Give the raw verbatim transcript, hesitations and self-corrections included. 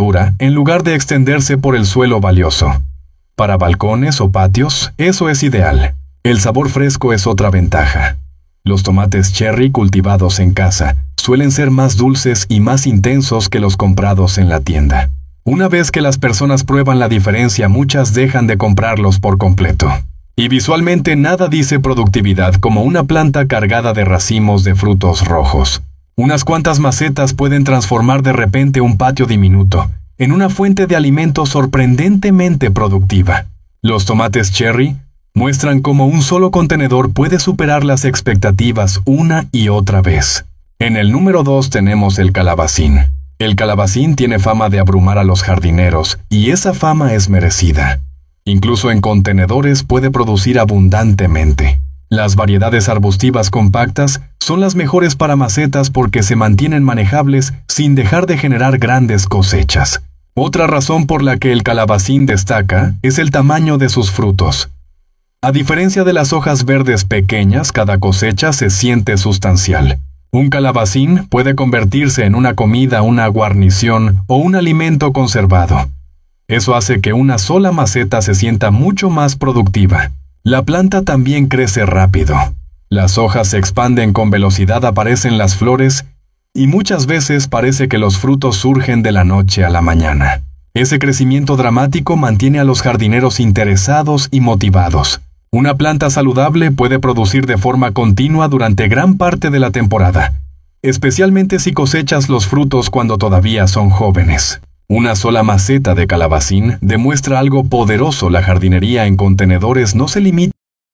altura en lugar de extenderse por el suelo valioso. Para balcones o patios, eso es ideal. El sabor fresco es otra ventaja. Los tomates cherry cultivados en casa suelen ser más dulces y más intensos que los comprados en la tienda. Una vez que las personas prueban la diferencia, muchas dejan de comprarlos por completo. Y visualmente nada dice productividad como una planta cargada de racimos de frutos rojos. Unas cuantas macetas pueden transformar de repente un patio diminuto en una fuente de alimento sorprendentemente productiva. Los tomates cherry muestran cómo un solo contenedor puede superar las expectativas una y otra vez. En el número dos tenemos el calabacín. El calabacín tiene fama de abrumar a los jardineros, y esa fama es merecida. Incluso en contenedores puede producir abundantemente. Las variedades arbustivas compactas son las mejores para macetas porque se mantienen manejables sin dejar de generar grandes cosechas. Otra razón por la que el calabacín destaca es el tamaño de sus frutos. A diferencia de las hojas verdes pequeñas, cada cosecha se siente sustancial. Un calabacín puede convertirse en una comida, una guarnición o un alimento conservado. Eso hace que una sola maceta se sienta mucho más productiva. La planta también crece rápido. Las hojas se expanden con velocidad, aparecen las flores y muchas veces parece que los frutos surgen de la noche a la mañana. Ese crecimiento dramático mantiene a los jardineros interesados y motivados. Una planta saludable puede producir de forma continua durante gran parte de la temporada, especialmente si cosechas los frutos cuando todavía son jóvenes. Una sola maceta de calabacín demuestra algo poderoso: la jardinería en contenedores no se limita